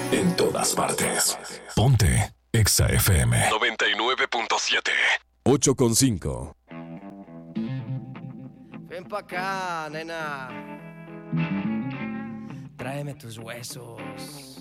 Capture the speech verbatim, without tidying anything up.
En todas partes. Ponte Exa F M. noventa y nueve punto siete. ocho con cinco. Ven pa' acá, nena. Tráeme tus huesos.